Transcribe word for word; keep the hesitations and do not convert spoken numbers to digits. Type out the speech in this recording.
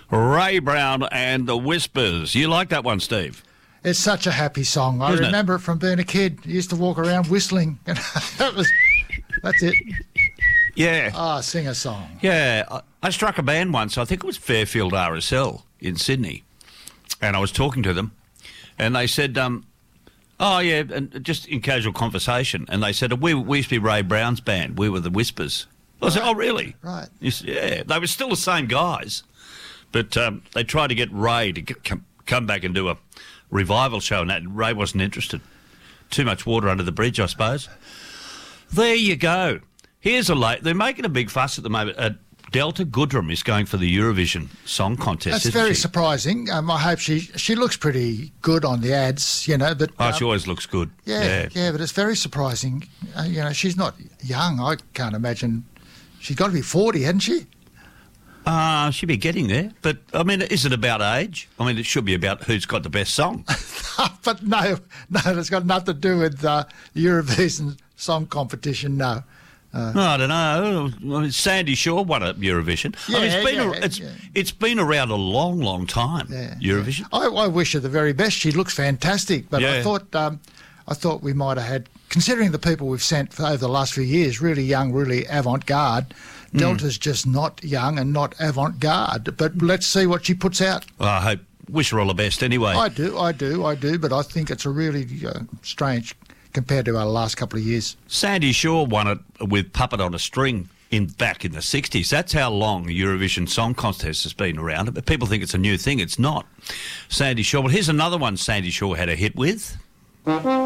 Ray Brown and the Whispers. You like that one, Steve? It's such a happy song. I Isn't it? remember it from being a kid. I used to walk around whistling. that was, that's it. Yeah. Ah, sing a song. Yeah. I, I struck a band once. I think it was Fairfield R S L in Sydney. And I was talking to them. And they said, um, oh, yeah, and just in casual conversation. And they said, we, we used to be Ray Brown's band. We were the Whispers. I said, oh, really? Right. Said, yeah. They were still the same guys. But um, they tried to get Ray to get, come, come back and do a revival show, and that Ray wasn't interested. Too much water under the bridge, I suppose. There you go. Here's a late. They're making a big fuss at the moment. Uh, Delta Goodrem is going for the Eurovision Song Contest. That's isn't very she? surprising. Um, I hope she she looks pretty good on the ads, you know. But Oh, um, she always looks good. yeah, Yeah. yeah, but it's very surprising. Uh, you know, she's not young. I can't imagine. She's got to be forty, hasn't she? Uh, she'd be getting there. But, I mean, is it about age? I mean, it should be about who's got the best song. But no, no, it's got nothing to do with uh, the Eurovision Song Competition. No. Uh, No, I don't know. I mean, Sandy Shaw won at Eurovision. I mean, Yeah, it's been yeah, a, it's yeah. it's been around a long, long time. Yeah, Eurovision. I, I wish her the very best. She looks fantastic, but Yeah. I thought um, I thought we might have had, considering the people we've sent for over the last few years, really young, really avant-garde. Mm. Delta's just not young and not avant-garde. But let's see what she puts out. Well, I hope. Wish her all the best. Anyway. I do, I do, I do. But I think it's a really uh, strange compared to our last couple of years. Sandy Shaw won it with Puppet on a String in back in the sixties. That's how long the Eurovision Song Contest has been around. But people think it's a new thing. It's not. Sandy Shaw. But here's another one Sandy Shaw had a hit with.